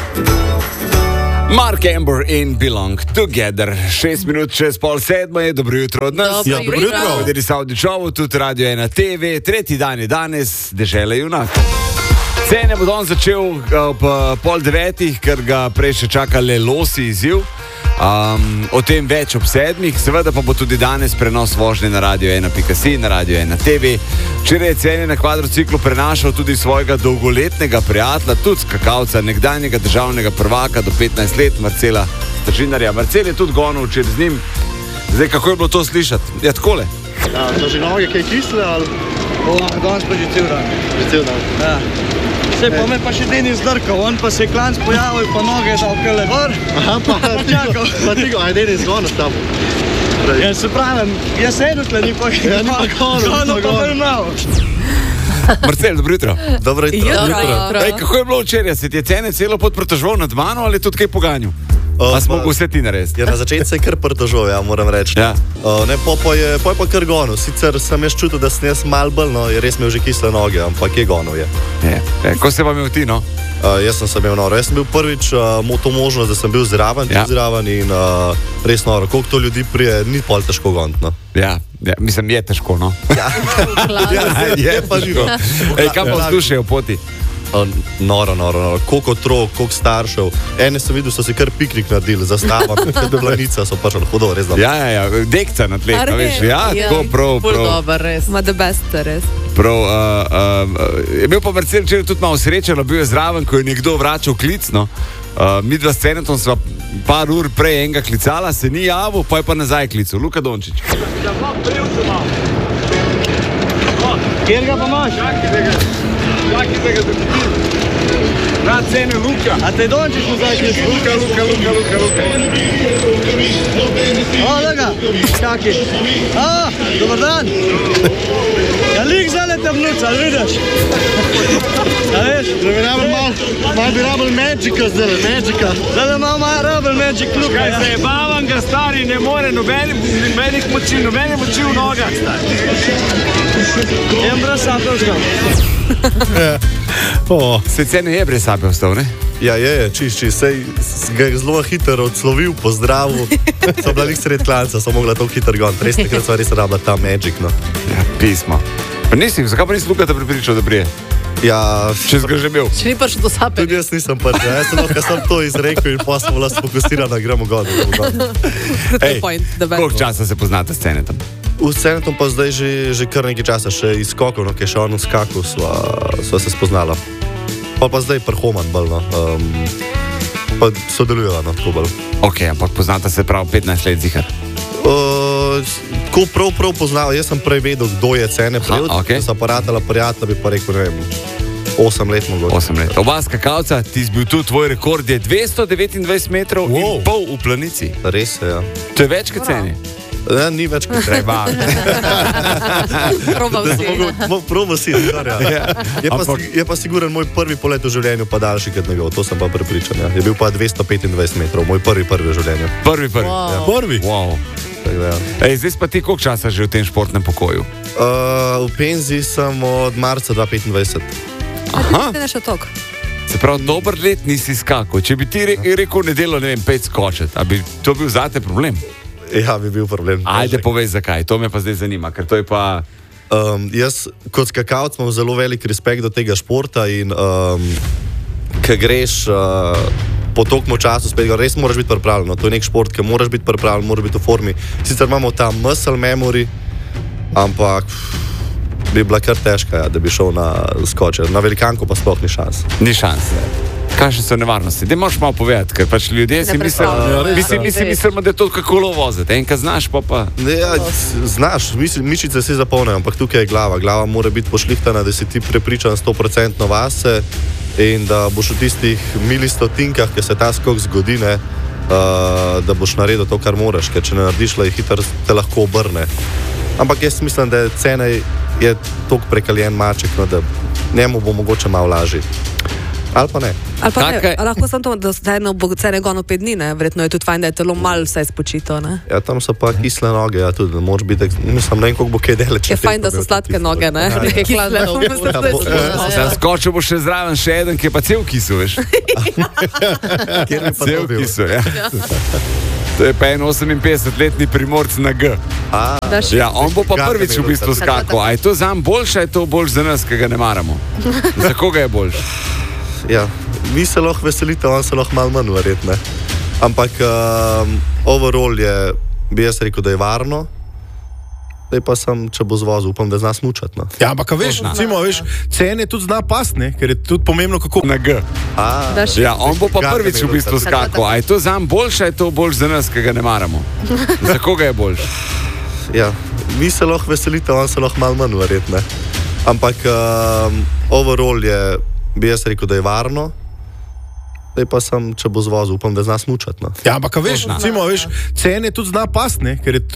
Mark Amber in Belong Together. 6 minut čez 6:30 je, dobro jutro od nas. Dobro jutro. Vedeli so v šovu, tudi Radio 1 TV. Tretji dan je danes, dežela junak. Cene bo on začel ob 8:30, ker ga prej še čaka le losi izziv. O tem več ob 7, seveda pa bo tudi danes prenos vožnje na Radio 1.si, na Radio 1 TV. Včeraj je Cene na kvadrociklu prenašal tudi svojega dolgoletnega prijatelja, tudi skakalca, nekdanjega državnega prvaka do 15 let, Marcela Stržinarja. Marcel je tudi gonil včeraj z njim. Zdaj, kako je bilo to slišati? Ja, takole. Ja, so že noge kaj kisle ali? Danes pa že cel dan. Že cel dan. Ja. Sej pa me pa še Denis zdrkal, on pa se je klanc pojavil, pa noge dal kele gor. Aha, pa čakal. Pa tigo, aj Denis gonil s tabo. Ja, se pravim, jaz sedel tle, ni pa še Ja, ni pa gonil, pa vrnal. Marcel, dobro jutro. Dobro jutro. Ej, kako je bilo včeraj? Se ti je Cene celo pot pritoževal nad mano ali je tudi kaj poganjal? Pa smo mogli vse ti narediti? Ja, na začetku se je kar pritoževal, ja, moram reči. Ja. Po je pa kar gonil. Sicer sem jaz čutil, da sem jaz mal bolj, no, je res imel že kisle noge, ampak je gonil, je. Ko se vam je ti, no? Jaz sem imel noro. Jaz sem bil prvič to možnost, da sem bil zraven in res noro. Koliko to ljudi prije, ni pol težko goniti, no. Ja, mislim, je težko, no? Ja, je pa živo. Ej, kaj pa vzdušajo poti? Noro. Koliko otrok, koliko staršev. Ene sem videl, so si kar piknik naredili, zastava, deblanica so pač hudo, res dobro. Ja, dekca na tleh, veš. Ja, tako prav. Ful dober, res. Ma the best, res. Prav, je bil pa Marcel včeraj tudi malo srečen, bil je zraven, ko je nekdo vračal klic, no. Midva s Cenetom sva par ur prej enega klicala, se ni javil, pa je pa nazaj klical. Luka Dončić. Kjer ga pa imaš? Čaki da ga zakutim. Na Cene Luka. A te Dončić nazaj klical? Luka. Da ga, čaki. Dobar dan. Ja, lik zale te vnuca, ali vidiš? Ja, veš? Mal bi rabili Magicka zdaj, Magicka. Zdaj malo rabili Magic Luka. Kaj se je bavan ga stari, ne more nobenih moči, nobene moči v nogah. Jem brez sape vstal. Se Cene je brez sape vstal, ne? Ja, je, čist. Sej ga je zelo hitro odslovil, pozdravil. So bila lik sred klanca, so mogla to hitro goniti. Res nekrat so res rabila ta Magic, no. Ja, pismo. Pa zakaj pa nisi Luka te prepričal, da prije? Ja, če si ga že bil. Še ni prišel do sape. Tudi jaz nisem prišel. Jaz sem lahko sam to izrekel in pa sem bila sfokusirana, gremo goniti. Ej, koliko časa se poznate s Cenetom? V Cenetom pa zdaj že kar nekaj časa, še iz skokov, no, ki je še on v skaku, sva se spoznala. Pa zdaj prhoman bolj, no. Pa sodelujeva, no, tako bolj. Ok, ampak poznate se prav 15 let zihar? Ko prav poznal, jaz sem prej vedel, kdo je Cene prej, okay. Sa paratala prijatelja, bi pa rekel, ne vem, 8 let mogoče. 8 let. Oba skakalca, ti si bil tu, tvoj rekord je 229 metrov in pol v planici. Res je, ja. To je več kot Cene? Ne, ni več kot treba. Probal si. Je pa siguren moj prvi polet v življenju pa daljši kot njegov, to sem pa prepričan. Ja. Je bil pa 225 metrov, moj prvi v življenju. Prvi. Wow. Ja. Prvi? Wow. Ja. Ej, zdaj pa ti koliko časa že v tem športnem pokoju? V penziji sem od marca 2025. Aha. Ti ne še tok. Se pravi, dober let nisi skakal. Če bi ti rekel nedeljo, ne vem, 5 skočet, a bi to bil zate problem? Ja, bi bil problem. Ajde, povej zakaj, to me pa zdaj zanima, ker to je pa... Jaz kot skakalc imam zelo velik respekt do tega športa in ko greš po toliko času spet, res moraš biti pripravljen. To je nek šport, ki moraš biti pripravljen, moraš biti v formi. Sicer imamo ta muscle memory, ampak bi bila kar težka, ja, da bi šel na skoče. Na velikanko pa sploh ni šans. Ni šans, ne. Kakšne so nevarnosti? Daj moraš malo povedati, ker pač ljudje si mislimo, da je to kako lo voziti. Enkrat znaš, pa... Ja, znaš, mišice si zapolnejo, ampak tukaj je glava. Glava mora biti pošlihtana, da si ti prepričan 100% vase in da boš v tistih milistotinkah, ki se ta skok zgodi, ne, da boš naredil to, kar moraš, ker če ne narediš, hitro te lahko obrne. Ampak jaz mislim, da Cene je toliko prekaljen maček, no, da njemu bo mogoče malo lažji. Ali pa ne. Ali pa ne, Kakaj- lahko sem to, da se eno bo cene gono 5 dni, ne? Verjetno je tudi fajn, da je telo malo vse spočito, ne? Ja, tam so pa kisle noge, ja, tudi, moraš biti, mislim, ne vem, koliko bo kaj deleč. Je fajn, da so sladke noge, ne? Nekaj kisle noge. Skočil bo še zraven še eden, ki je pa cel kisu, veš. Kjer bi pa Cel dobil? kisu, ja. To je pa en 58-letni primorc na G. Ja, on bo pa prvič v bistvu skakal. A je to zanj boljše, a je to boljš za nas, ki ga ne maramo? Za koga je boljš? Ja, vi se lahko veselite, on se lahko malo manj verjetno. Ampak overall je, bi jaz rekel, da je varno. Zdaj pa sem, če bo zvozil, upam, da zna smučati. No. Ja, ampak veš, recimo, cene tudi zna pasne, ker je tudi pomembno, kako. Na G. Ja, on bo pa prvič v bistvu skakal. A je to zanj boljše, a je to boljš za nas, ki ga ne maramo? Za koga je boljš? Ja, vi se lahko veselite, on se lahko malo manj verjetno. Ampak overall je, bi jaz rekel, da je varno. Zdaj pa sem, če bo zvozil, upam, da zna smučati. No. Ja, ampak veš, recimo, cene tudi zna pasne, ker je